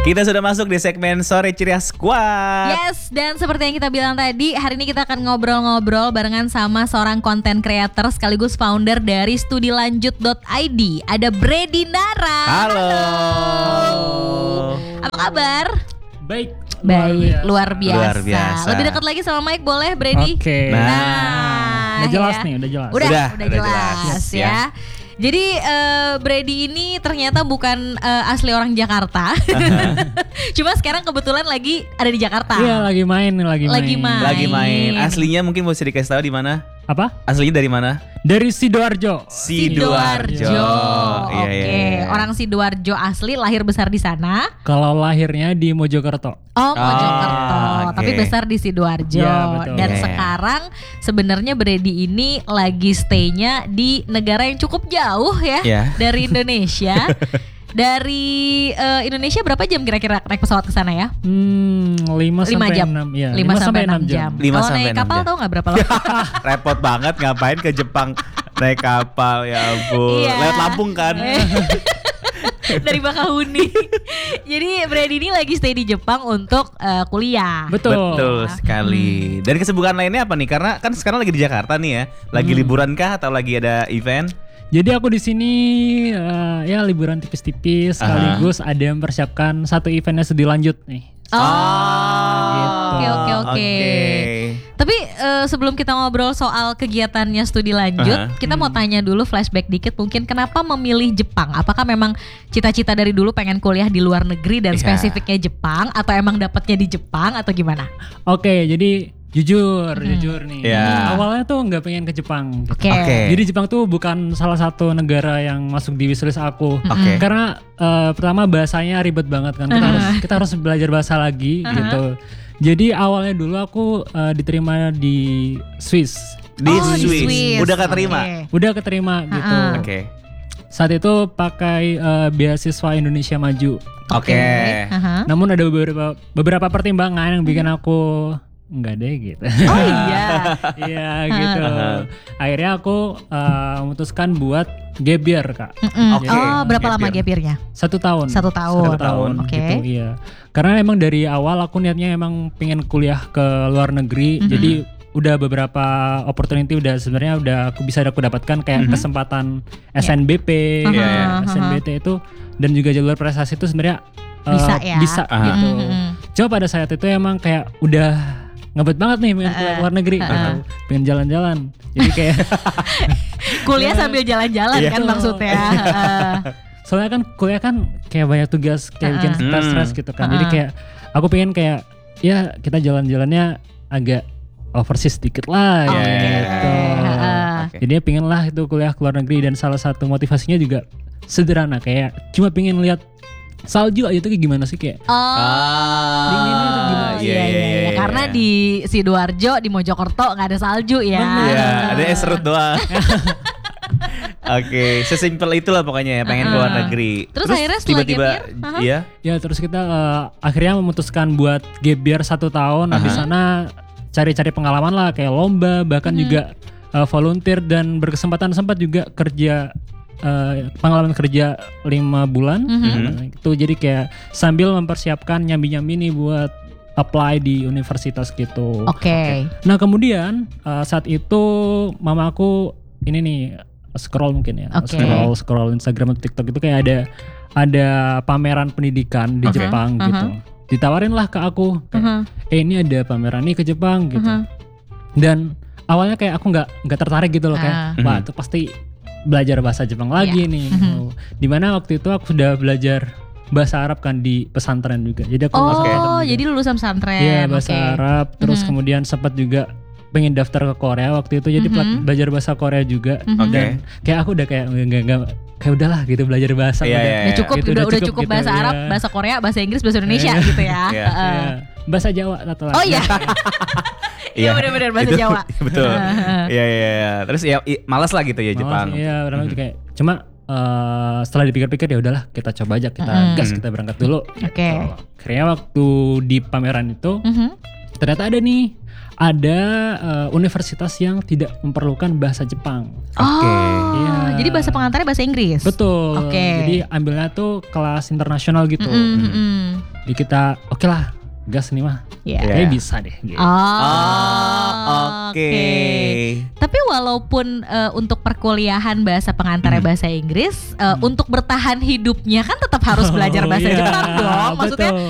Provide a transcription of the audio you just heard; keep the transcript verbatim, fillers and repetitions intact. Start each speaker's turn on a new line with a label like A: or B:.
A: Kita sudah masuk di segmen Sore Ceria Squad.
B: Yes, dan seperti yang kita bilang tadi, hari ini kita akan ngobrol-ngobrol barengan sama seorang content creator sekaligus founder dari studilanjut dot i d. Ada Brady Nara.
A: Halo.
B: Halo. Apa kabar?
C: Baik.
B: Baik, luar biasa.
A: Luar biasa.
B: Lebih dekat lagi sama Mike boleh, Brady?
C: Oke.
A: Nah.
B: Nah,
C: Udah jelas
B: ya.
C: nih, udah jelas.
B: Udah,
A: Udah,
B: udah,
A: udah
B: jelas,
A: jelas,
B: ya.
A: ya.
B: Jadi uh, Brady ini ternyata bukan uh, asli orang Jakarta. Cuma sekarang kebetulan lagi ada di Jakarta.
C: Iya, lagi main, lagi main.
B: Lagi main.
A: Lagi main. Aslinya mungkin bisa dikasih tahu di mana?
C: Apa?
A: Aslinya dari mana?
C: Dari Sidoarjo.
B: Sidoarjo.
A: Iya,
B: Oke,
A: iya, iya.
B: orang Sidoarjo asli, lahir besar di sana.
C: Kalau lahirnya di Mojokerto.
B: Oh, Mojokerto,
A: Ah, oke.
B: tapi besar di Sidoarjo.
C: Iya, betul.
B: Dan
A: Iya, iya.
B: sekarang sebenarnya Brady ini lagi stay-nya di negara yang cukup jauh ya
A: Iya.
B: dari Indonesia. Dari eh, Indonesia berapa jam kira-kira naik pesawat ke sana ya?
C: Hmm, lima
B: lima
C: sampai
B: jam.
C: enam, ya.
B: lima sampai enam jam.
A: Lima
B: Kalau
A: sampai
B: naik
A: enam
B: kapal
A: jam.
B: tahu nggak berapa lama?
A: Repot banget ngapain ke Jepang naik kapal, ya ampun.
B: Iya.
A: Lewat Lampung kan?
B: Dari Bakahuni. Jadi Brady ini lagi stay di Jepang untuk eh, kuliah.
C: Betul.
A: Betul sekali. Dan kesibukan lainnya apa nih? Karena kan sekarang lagi di Jakarta nih ya. Lagi
C: Hmm.
A: liburan kah atau lagi ada event?
C: Jadi aku di sini eh, ya liburan tipis-tipis,
A: Aha.
C: sekaligus ada yang mempersiapkan satu eventnya studi lanjut nih.
B: Oh,
A: gitu.
B: oke oke oke. Tapi eh, sebelum kita ngobrol soal kegiatannya studi lanjut,
A: Aha.
B: kita mau tanya dulu flashback dikit mungkin kenapa memilih Jepang? Apakah memang cita-cita dari dulu pengen kuliah di luar negeri dan
A: Iya.
B: spesifiknya Jepang atau emang dapatnya di Jepang atau gimana?
C: Oke, jadi jujur,
B: Hmm.
C: jujur nih.
A: Iya.
C: Awalnya tuh nggak pengen ke Jepang. gitu.
B: Oke.
A: Oke.
C: Jadi Jepang tuh bukan salah satu negara yang masuk di wishlist aku.
A: Oke.
C: Karena eh, pertama bahasanya ribet banget kan. Kita
B: Uh-huh.
C: harus kita harus belajar bahasa lagi
B: Uh-huh.
C: gitu. Jadi awalnya dulu aku eh, diterima di Swiss.
A: Di
B: Oh, di
A: Swiss.
B: Swiss.
A: Udah keterima?
B: Oke.
C: Udah keterima gitu.
B: Uh-uh.
A: Oke.
C: Saat itu pakai eh, beasiswa Indonesia Maju.
A: Oke.
B: Aha.
C: Namun ada beberapa beberapa pertimbangan yang bikin aku enggak deh gitu.
B: Oh iya.
C: Iya gitu. Akhirnya aku uh, memutuskan buat gap year, Kak.
B: Mm-mm.
A: Oke.
B: Oh, berapa
A: Gap
B: lama
A: year.
B: gap year-nya?
C: Satu tahun.
B: Satu tahun.
C: Satu tahun.
B: Oke.
C: Gitu, iya. Karena emang dari awal aku niatnya emang pengen kuliah ke luar negeri.
B: Mhm.
C: Jadi udah beberapa opportunity udah sebenarnya udah aku bisa aku dapatkan kayak
A: Mhm.
C: kesempatan S N B P,
B: Aha,
A: Iya, iya.
B: aha.
C: S N B T itu dan juga jalur prestasi itu sebenarnya uh,
B: Bisa ya?
C: Bisa
A: Aha.
C: gitu.
B: Mm-mm.
C: Coba pada saat itu emang kayak udah ngebet banget nih pengen keluar luar negeri,
B: Uh-uh.
C: gitu. Pengen jalan-jalan. Jadi kayak
B: Kuliah sambil jalan-jalan
A: Iya.
B: kan maksudnya. Heeh.
C: soalnya kan kuliah kan kayak banyak tugas kayak bikin
B: Uh-uh.
C: kita
A: Hmm.
C: stres gitu kan. Jadi
B: Uh-uh.
C: kayak aku pengen kayak ya kita jalan-jalannya agak overseas sedikit lah
A: Oke.
C: gitu.
B: Heeh.
A: Oke.
C: Jadi pengen lah itu kuliah ke luar negeri dan salah satu motivasinya juga sederhana kayak cuma pengen lihat salju aja tuh kayak gimana sih kayak
B: Oh.
C: Dinginnya tuh gimana?
A: Ah,
B: Iya, iya, iya. Karena di Sidoarjo, di Mojokerto nggak ada salju ya.
A: Iya, ada es serut doang. Oke, sesimpel itulah pokoknya ya, pengen
B: Uh-uh.
A: keluar negeri.
B: Terus akhirnya setelah
A: tiba-tiba,
B: gap year, uh-huh.
A: iya.
C: ya terus kita eh, akhirnya memutuskan buat gap year satu tahun. Nah, di
A: Aha.
C: sana cari-cari pengalaman lah kayak lomba bahkan
B: Mhm.
C: juga eh, volunteer dan berkesempatan sempat juga kerja eh, pengalaman kerja lima bulan.
B: Mhm.
C: Nah, itu jadi kayak sambil mempersiapkan nyambi-nyambi nih buat apply di universitas gitu.
B: Oke.
C: Nah kemudian eh, saat itu mama aku ini nih scroll mungkin ya,
B: Oke.
C: scroll scroll Instagram atau TikTok itu kayak ada ada pameran pendidikan di
B: Oke.
C: Jepang
B: Uh-huh.
C: gitu. Ditawarin lah ke aku, kayak,
B: Uh-huh.
C: eh ini ada pameran nih ke Jepang gitu.
B: Uh-huh.
C: Dan awalnya kayak aku nggak nggak tertarik gitu loh
B: Ah.
C: kayak, wah
A: Mhm.
C: itu pasti belajar bahasa Jepang lagi
B: Iya.
C: nih.
B: Mhm.
C: Oh, dimana waktu itu aku sudah belajar bahasa Arab kan di pesantren juga. Jadi aku
B: Oh,
C: masuk pesantren juga.
B: jadi lulusan pesantren.
C: Iya bahasa
B: Oke.
C: Arab, terus
B: Mhm.
C: kemudian sempat juga pengen daftar ke Korea waktu itu, jadi pelat-
B: Mhm.
C: belajar bahasa Korea juga.
B: Mhm.
A: Oke.
C: Dan kayak aku udah kayak nggak nggak kayak udahlah gitu belajar bahasa.
A: Iya,
C: udah.
A: iya,
B: Udah cukup,
C: Gitu,
B: udah,
C: udah
B: udah
C: cukup
B: cukup
C: gitu,
B: bahasa
C: iya.
B: Arab, bahasa Korea, bahasa Inggris, bahasa Indonesia
C: Iya.
B: gitu ya.
A: Iya.
B: Heeh.
C: Iya. Bahasa Jawa satu lagi.
B: Oh iya. Iya benar-benar bahasa
A: Itu-
B: Jawa.
A: Betul. Iya, iya, iya. Terus ya i- malas lah gitu ya
C: Malas,
A: Jepang.
C: Iya, benar
A: Mhm.
C: kayak cuma eh, setelah dipikir-pikir ya udahlah kita coba aja, kita
B: Mhm.
C: gas, kita berangkat dulu.
B: Oke.
C: Gitu. Akhirnya waktu di pameran itu
B: Mhm.
C: ternyata ada nih ada eh, universitas yang tidak memerlukan bahasa Jepang.
A: Oke.
B: Oh,
C: Iya.
B: jadi bahasa pengantarnya bahasa Inggris.
C: Betul.
B: Oke.
C: Jadi ambilnya tuh kelas internasional gitu.
B: Mm-mm, mm-mm.
C: ya kita oke lah gas nih mah.
B: Iya.
A: Iya.
C: Kayaknya bisa deh. Gitu.
B: Oh,
A: Oh, oke.
B: Tapi walaupun uh, untuk perkuliahan bahasa pengantarnya bahasa Inggris, uh, untuk bertahan hidupnya kan tetap harus belajar bahasa
C: Oh, iya,
B: Jepang dong. Maksudnya
C: betul.